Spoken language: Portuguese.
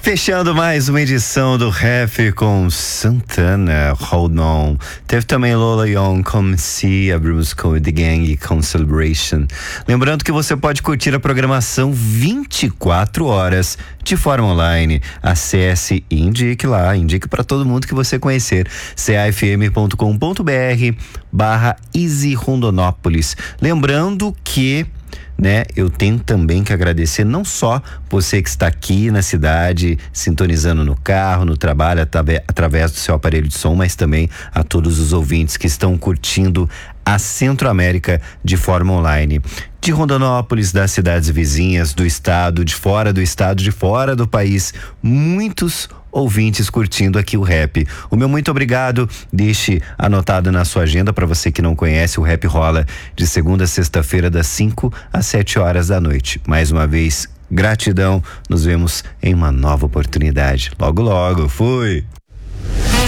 Fechando mais uma edição do Rap com Santana, Hold On. Teve também Lola Young, Come See, abrimos com The Gang com Celebration. Lembrando que você pode curtir a programação 24 horas de forma online. Acesse e indique lá, indique para todo mundo que você conhecer. cafm.com.br/Easy Rondonópolis. Lembrando que eu tenho também que agradecer não só você que está aqui na cidade, sintonizando no carro, no trabalho, através do seu aparelho de som, mas também a todos os ouvintes que estão curtindo a Centro-América de forma online. De Rondonópolis, das cidades vizinhas, do estado, de fora do país, muitos ouvintes curtindo aqui o Rap. O meu muito obrigado, deixe anotado na sua agenda. Para você que não conhece, o Rap rola de segunda a sexta-feira das 5 às 7 horas da noite. Mais uma vez, gratidão, nos vemos em uma nova oportunidade. Logo, logo, fui!